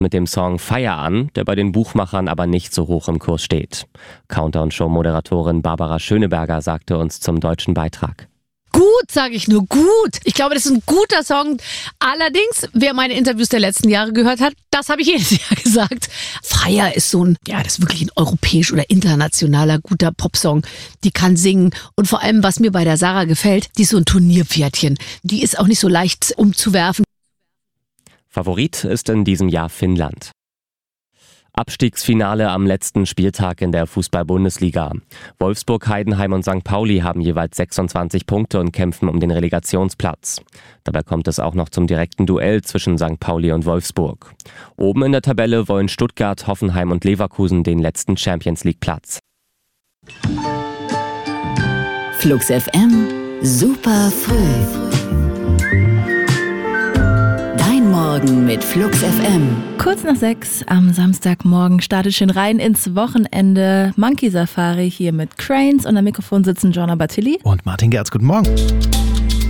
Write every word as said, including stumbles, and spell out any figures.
mit dem Song Feier an, der bei den Buchmachern aber nicht so hoch im Kurs steht. Countdown-Show-Moderatorin Barbara Schöneberger sagte uns zum deutschen Beitrag. Gut, sage ich nur, gut. Ich glaube, das ist ein guter Song. Allerdings, wer meine Interviews der letzten Jahre gehört hat, das habe ich jedes Jahr gesagt. Freier ist so ein, ja, das ist wirklich ein europäisch oder internationaler guter Popsong. Die kann singen. Und vor allem, was mir bei der Sarah gefällt, die ist so ein Turnierpferdchen. Die ist auch nicht so leicht umzuwerfen. Favorit ist in diesem Jahr Finnland. Abstiegsfinale am letzten Spieltag in der Fußball-Bundesliga. Wolfsburg, Heidenheim und Sankt Pauli haben jeweils sechsundzwanzig Punkte und kämpfen um den Relegationsplatz. Dabei kommt es auch noch zum direkten Duell zwischen Sankt Pauli und Wolfsburg. Oben in der Tabelle wollen Stuttgart, Hoffenheim und Leverkusen den letzten Champions-League-Platz. Flux F M, super früh. Morgen mit Flux F M. Kurz nach sechs am Samstagmorgen startet schön rein ins Wochenende. Monkey Safari hier mit Cranes und am Mikrofon sitzen Gianna Battilli und Martin Gerz. Guten Morgen.